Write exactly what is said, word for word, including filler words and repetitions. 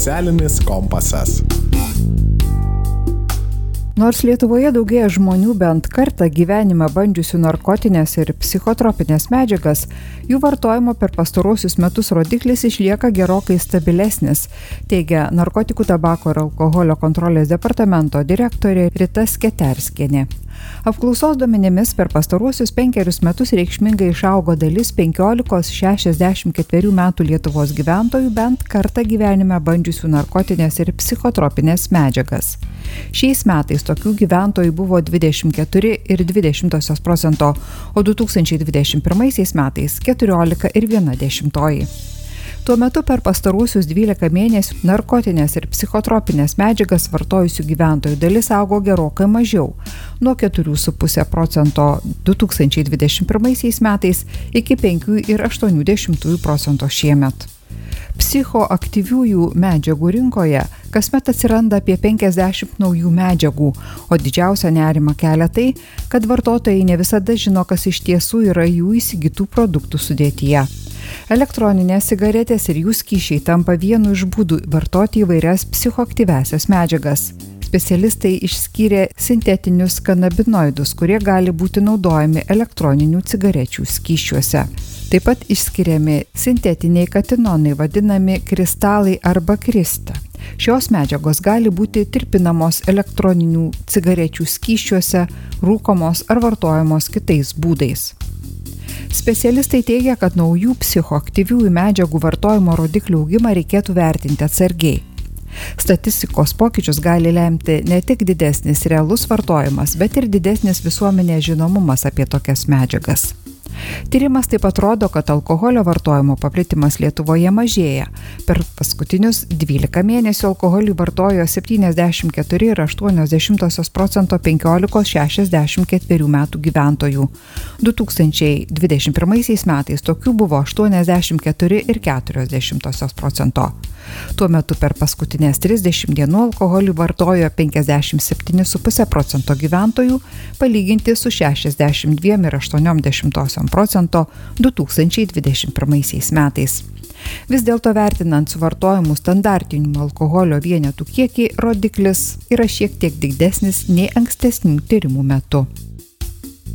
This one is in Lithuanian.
Socialinis kompasas. Nors Lietuvoje daugėja žmonių bent kartą gyvenime bandžiusių narkotinės ir psichotropinės medžiagas, jų vartojimo per pastarosius metus rodiklis išlieka gerokai stabilesnis, teigia Narkotikų, tabako ir alkoholio kontrolės departamento direktorė Rita Sketerskienė. Apklausos duomenimis per pastaruosius penkerius metus reikšmingai išaugo dalis penkiolikos šešiasdešimt ketverių metų Lietuvos gyventojų bent kartą gyvenime bandžiusių narkotinės ir psichotropinės medžiagas. Šiais metais tokių gyventojų buvo dvidešimt keturi ir dvi dešimtosios procento, o du tūkstančiai dvidešimt pirmaisiais metais keturiolika ir viena dešimtoji. Tuo metu per pastaruosius dvylika mėnesių narkotinės ir psichotropinės medžiagas vartojusių gyventojų dalis augo gerokai mažiau, nuo keturių su puse procento du tūkstančiai dvidešimt pirmaisiais metais iki penkių ir aštuonių dešimtųjų procento šiemet. Psichoaktyviųjų medžiagų rinkoje kasmet atsiranda apie penkiasdešimt naujų medžiagų, o didžiausia nerima kelia tai, kad vartotojai ne visada žino, kas iš tiesų yra jų įsigytų produktų sudėtyje. Elektroninės cigaretės ir jų skysčiai tampa vienu iš būdų vartoti įvairias psichoaktyviąsias medžiagas. Specialistai išskyrė sintetinius kanabinoidus, kurie gali būti naudojami elektroninių cigarečių skysčiuose. Taip pat išskiriami sintetiniai katinonai, vadinami kristalai arba krista. Šios medžiagos gali būti tirpinamos elektroninių cigarečių skysčiuose, rūkomos ar vartojamos kitais būdais. Specialistai teigia, kad naujų psichoaktyviųjų medžiagų vartojimo rodiklių augimą reikėtų vertinti atsargiai. Statistikos pokyčius gali lemti ne tik didesnis realus vartojimas, bet ir didesnis visuomenės žinomumas apie tokias medžiagas. Tyrimas taip pat rodo, kad alkoholio vartojimo paplitimas Lietuvoje mažėja. Per paskutinius dvylika mėnesių alkoholį vartojo septyniasdešimt keturi ir aštuonios dešimtosios procento penkiolikos šešiasdešimt ketverių metų gyventojų. du tūkstančiai dvidešimt pirmaisiais metais tokių buvo aštuoniasdešimt keturi ir keturios dešimtosios procento. Tuo metu per paskutinės trisdešimt dienų alkoholį vartojo penkiasdešimt septyni su puse procento gyventojų, palyginti su šešiasdešimt dvi ir aštuonios dešimtosios procento du tūkstančiai dvidešimt pirmaisiais metais. Vis dėlto vertinant suvartojimų standartinių alkoholio vienetų kiekį, rodiklis yra šiek tiek didesnis nei ankstesnių tyrimų metu.